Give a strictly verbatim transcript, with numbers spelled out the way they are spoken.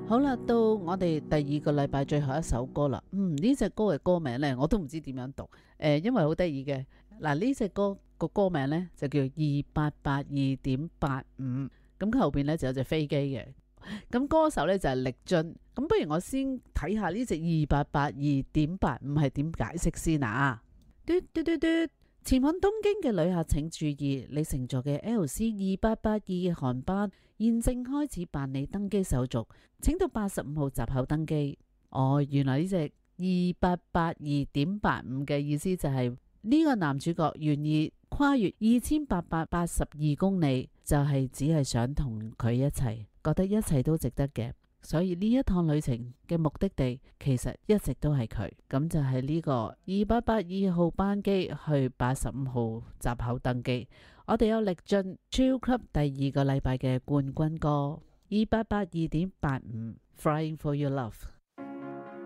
好啦，到我哋第二個禮拜最後一首歌啦。嗯，呢隻歌嘅歌名呢，我都唔知點樣讀。誒、呃，因為好得意嘅。嗱，呢隻歌個歌名呢，就叫二八八二點八五。咁佢後邊呢，就有隻飛機嘅。咁歌手呢，就係力臻。咁不如我先睇下呢隻二八八二點八五係點解釋先啊？嘟嘟嘟嘟。前往東京嘅旅客請注意，你乘坐嘅 L C 二八八二嘅航班現正開始辦理登機手續，請到八十五號閘口登機。哦，原來呢隻二八八二點八五嘅意思就係呢個男主角願意跨越二千八百八十二公里，就係只係想同佢一齊，覺得一切都值得嘅。所以呢一趟旅程嘅目的地其實一直都係佢，咁就係呢個二八八二號班機去八十五號閘口登機。我哋有力臻 Chill Club 第二個禮拜嘅冠軍歌二八八二點八五 Flying for Your Love。